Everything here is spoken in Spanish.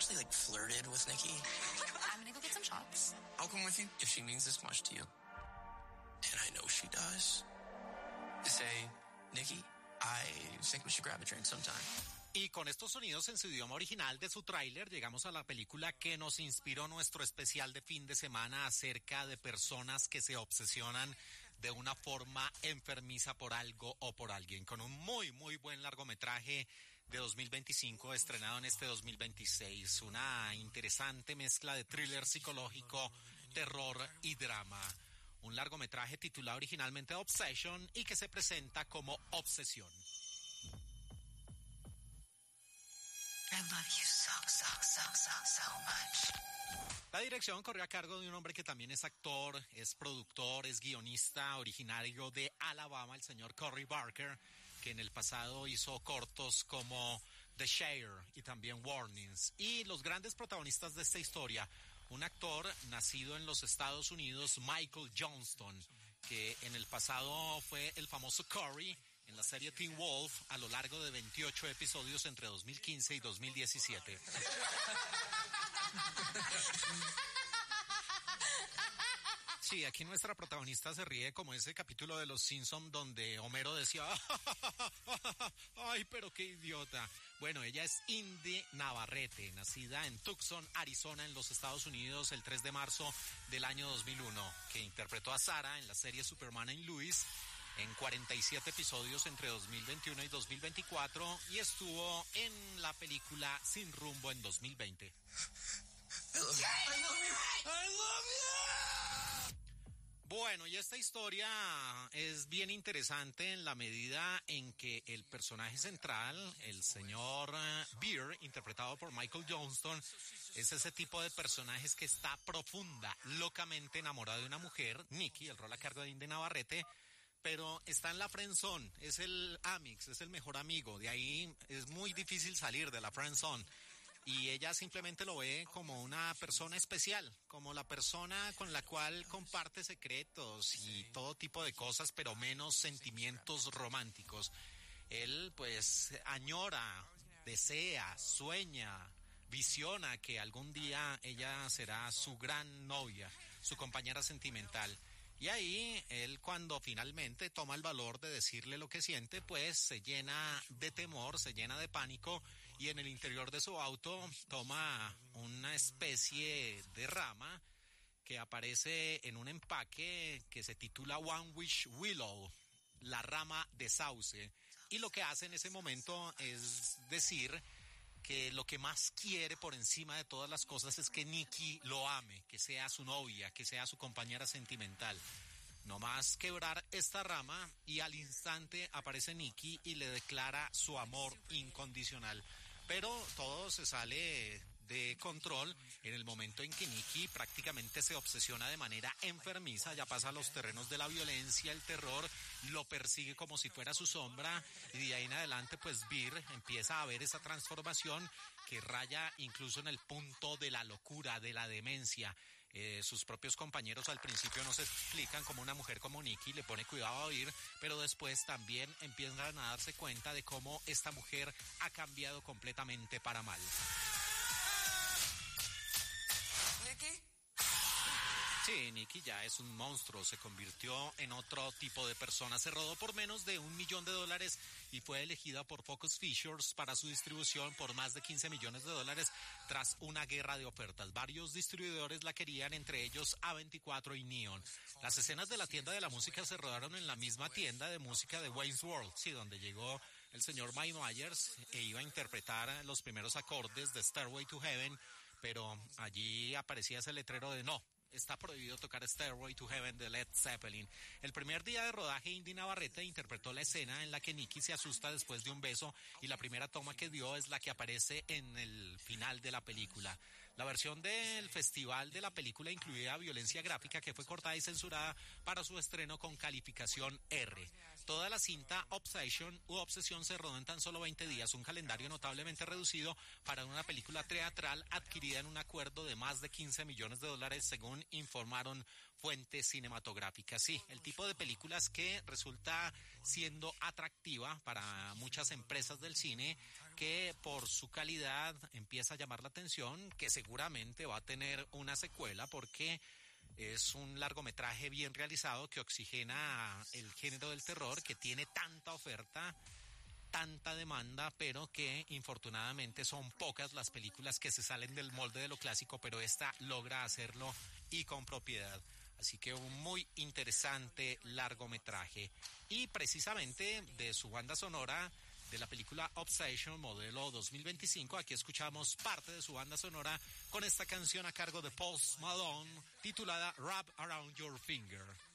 actually, flirted with Nikki? I'm gonna go get some shots. I'll come with you if she means this much to you. And I know she does. Say, Nikki, I think we should grab a drink sometime. Y con estos sonidos en su idioma original de su tráiler, llegamos a la película que nos inspiró nuestro especial de fin de semana acerca de personas que se obsesionan de una forma enfermiza por algo o por alguien, con un muy, muy buen largometraje de 2025, estrenado en este 2026. Una interesante mezcla de thriller psicológico, terror y drama. Un largometraje titulado originalmente Obsession y que se presenta como Obsesión. I love you so much. La dirección corrió a cargo de un hombre que también es actor, es productor, es guionista, originario de Alabama, el señor Cory Barker, que en el pasado hizo cortos como The Shire y también Warnings. Y los grandes protagonistas de esta historia, un actor nacido en los Estados Unidos, Michael Johnston, que en el pasado fue el famoso Cory en la serie Teen Wolf a lo largo de 28 episodios entre 2015 y 2017. Sí, aquí nuestra protagonista se ríe como ese capítulo de Los Simpson donde Homero decía, ¡ay, pero qué idiota! Bueno, ella es Indy Navarrete, nacida en Tucson, Arizona, en los Estados Unidos, el 3 de marzo del año 2001, que interpretó a Sarah en la serie Superman and Lois en 47 episodios entre 2021 y 2024 y estuvo en la película Sin Rumbo en 2020. I love you. I love you. Bueno, y esta historia es bien interesante en la medida en que el personaje central, el señor Beer, interpretado por Michael Johnston, es ese tipo de personajes que está profunda, locamente enamorado de una mujer, Nikki, el rol a cargo de Indy Navarrete, pero está en la friendzone, es el amix, es el mejor amigo, de ahí es muy difícil salir de la friendzone. Y ella simplemente lo ve como una persona especial, como la persona con la cual comparte secretos y todo tipo de cosas, pero menos sentimientos románticos. Él pues añora, desea, sueña, visiona que algún día ella será su gran novia, su compañera sentimental. Y ahí, él cuando finalmente toma el valor de decirle lo que siente, pues se llena de temor, se llena de pánico y en el interior de su auto toma una especie de rama que aparece en un empaque que se titula One Wish Willow, la rama de sauce. Y lo que hace en ese momento es decir que lo que más quiere por encima de todas las cosas es que Nikki lo ame, que sea su novia, que sea su compañera sentimental. No más quebrar esta rama y al instante aparece Nikki y le declara su amor incondicional. Pero todo se sale de control en el momento en que Nikki prácticamente se obsesiona de manera enfermiza, ya pasa a los terrenos de la violencia, el terror, lo persigue como si fuera su sombra y de ahí en adelante pues Beer empieza a ver esa transformación que raya incluso en el punto de la locura, de la demencia. Sus propios compañeros al principio no se explican cómo una mujer como Nikki le pone cuidado a Beer, pero después también empiezan a darse cuenta de cómo esta mujer ha cambiado completamente para mal. Nikki? Sí, Nikki ya es un monstruo, se convirtió en otro tipo de persona. Se rodó por menos de $1 millón y fue elegida por Focus Features para su distribución por más de $15 millones tras una guerra de ofertas. Varios distribuidores la querían, entre ellos A24 y Neon. Las escenas de la tienda de la música se rodaron en la misma tienda de música de Wayne's World, sí, donde llegó el señor Mike Myers e iba a interpretar los primeros acordes de Stairway to Heaven, pero allí aparecía ese letrero de no. Está prohibido tocar Stairway to Heaven de Led Zeppelin. El primer día de rodaje, Indy Navarrete interpretó la escena en la que Nikki se asusta después de un beso y la primera toma que dio es la que aparece en el final de la película. La versión del festival de la película incluía violencia gráfica que fue cortada y censurada para su estreno con calificación R. Toda la cinta Obsession u Obsesión se rodó en tan solo 20 días, un calendario notablemente reducido para una película teatral adquirida en un acuerdo de más de $15 millones según informaron fuente cinematográfica. Sí, el tipo de películas que resulta siendo atractiva para muchas empresas del cine, que por su calidad empieza a llamar la atención, que seguramente va a tener una secuela porque es un largometraje bien realizado que oxigena el género del terror, que tiene tanta oferta, tanta demanda, pero que infortunadamente son pocas las películas que se salen del molde de lo clásico, pero esta logra hacerlo y con propiedad. Así que un muy interesante largometraje. Y precisamente de su banda sonora, de la película Obsession, modelo 2025, aquí escuchamos parte de su banda sonora con esta canción a cargo de Post Malone, titulada Wrap Around Your Finger.